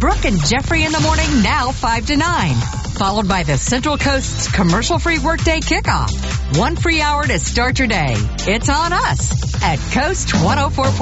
Brooke and Jeffrey in the morning, now 5 to 9. Followed by the Central Coast's commercial-free workday kickoff. 1 free hour to start your day. It's on us at Coast 104.9.